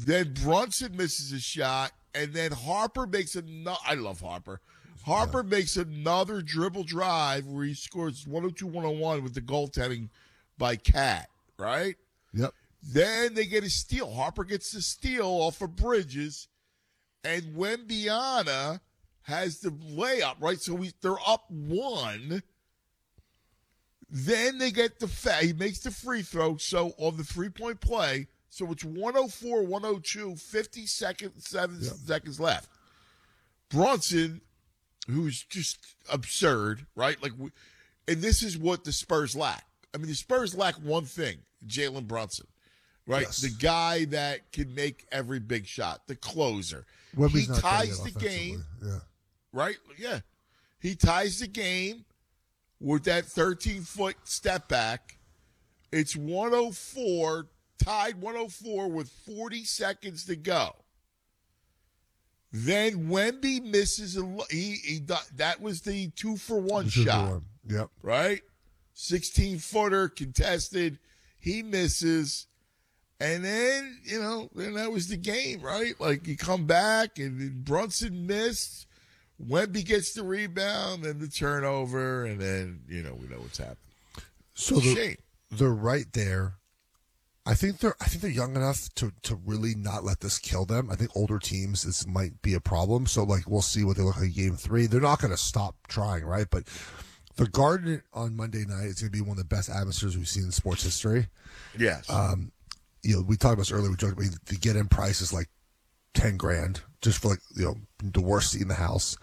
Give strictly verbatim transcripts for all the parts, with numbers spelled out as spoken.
Then Brunson misses a shot, and then Harper makes another. I love Harper. Harper yeah. makes another dribble drive where he scores one oh two one oh one with the goaltending by Cat, right? Yep. Then they get a steal. Harper gets the steal off of Bridges, and Wembiana has the layup, right? So we, they're up one. Then they get the fa- he makes the free throw. So on the three-point play, so it's one oh four one oh two, fifty seconds, seven yep. seconds left. Brunson, who's just absurd, right? Like, we, and this is what the Spurs lack. I mean, the Spurs lack one thing: Jalen Brunson, right? Yes. The guy that can make every big shot, the closer. Wemby's he ties the game, yeah. right? Yeah, he ties the game with that thirteen-foot step back. It's one oh four, tied one oh four with forty seconds to go. Then Wemby misses a he, he that was the two for one two shot. For one. Yep. Right? sixteen-footer contested. He misses. And then, you know, then that was the game, right? Like, you come back, and Brunson missed. Wemby gets the rebound and the turnover, and then, you know, we know what's happened. So they're, they're right there. I think they're I think they're young enough to, to really not let this kill them. I think older teams, this might be a problem. So, like, we'll see what they look like in game three. They're not going to stop trying, right? But the Garden on Monday night is going to be one of the best atmospheres we've seen in sports history. Yes. Um, you know, we talked about this earlier. We talked about the get-in price is like ten grand just for, like, you know, the worst seat in the house.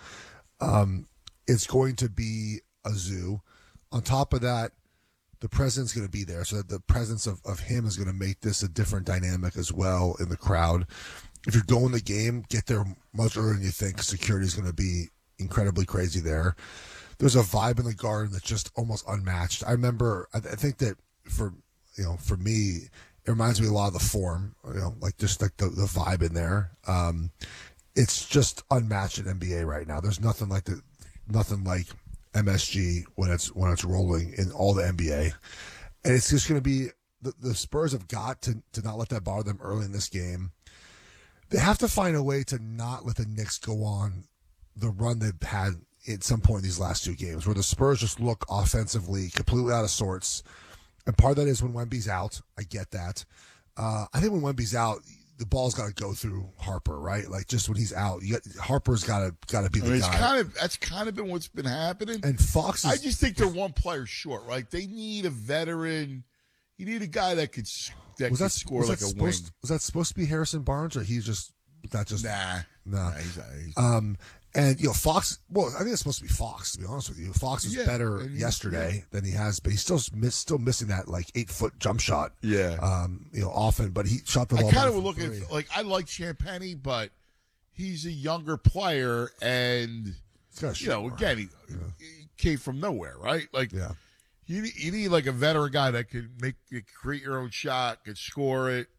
Um, it's going to be a zoo. On top of that, the president's going to be there, so that the presence of, of him is going to make this a different dynamic as well in the crowd. If you're going the game, get there much earlier than you think. Security is going to be incredibly crazy there. There's a vibe in the Garden that's just almost unmatched. I remember, I, I think that for you know, for me, it reminds me a lot of the Forum. You know, like just like the, the vibe in there. Um, it's just unmatched in N B A right now. There's nothing like the, nothing like M S G when it's when it's rolling in all the N B A, and it's just going to be the, the Spurs have got to to not let that bother them early in this game. They have to find a way to not let the Knicks go on the run they've had at some point in these last two games, where the Spurs just look offensively completely out of sorts. And part of that is when Wemby's out. I get that. Uh, I think when Wemby's out, the ball's got to go through Harper, right? Like, just when he's out, you got, Harper's got to got to be the I mean, guy. It's kind of that's kind of been what's been happening. And Fox is, I just think they're one player short, right? They need a veteran. You need a guy that could that was could that, score was like that a supposed, wing. Was that supposed to be Harrison Barnes, or he's just that just nah? Nah. nah he's, he's, um, and you know Fox. Well, I think it's supposed to be Fox. To be honest with you, Fox was yeah, better he, yesterday yeah. than he has, but he's still miss, still missing that like eight foot jump shot. Yeah. Um, you know, often, but he shot the ball. I kind of would look three. at like I like Champagny, but he's a younger player, and you know, more. again, he, yeah. he came from nowhere, right? Like, yeah. you you need like a veteran guy that can make you create your own shot, can score it.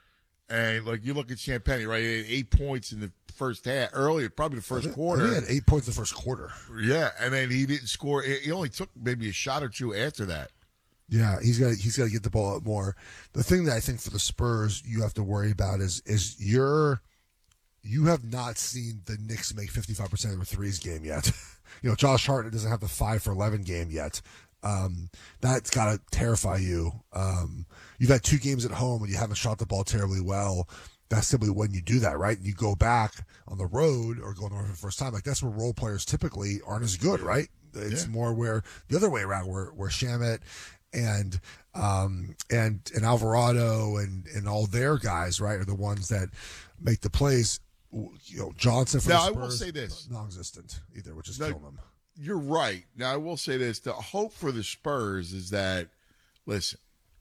And, like, you look at Champagny, right? He had eight points in the first half, earlier, probably the first I think, quarter. I think he had eight points in the first quarter. Yeah, and then he didn't score. He only took maybe a shot or two after that. Yeah, he's got he's got to get the ball up more. The thing that I think for the Spurs you have to worry about is is you're you have not seen the Knicks make fifty-five percent of their threes game yet. You know, Josh Hart doesn't have the five for eleven game yet. Um, that's got to terrify you. Um, you've had two games at home and you haven't shot the ball terribly well. That's simply when you do that, right? You go back on the road or going over for the first time. Like, that's where role players typically aren't as good, right? It's yeah. more where the other way around, where where Shamet and um and and Alvarado and and all their guys, right, are the ones that make the plays. You know, Johnson for now, the Spurs, I will say this, non-existent either, which is now, killing them. You're right. Now, I will say this: the hope for the Spurs is that, listen,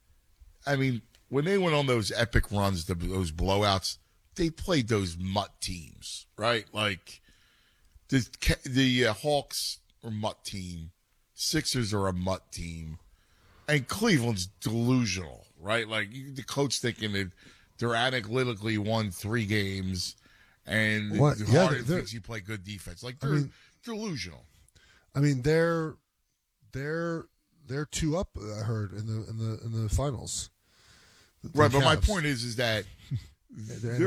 I mean, when they went on those epic runs, the, those blowouts, they played those mutt teams, right? Like the the uh, Hawks are a mutt team, Sixers are a mutt team, and Cleveland's delusional, right? Like, you, the coach thinking that they're analytically won three games, and what? the Yeah, Harden they're, thinks you play good defense. Like, they're I mean, delusional. I mean, they're they're they're two up. I heard in the in the in the finals. Right, but my point is, is that they're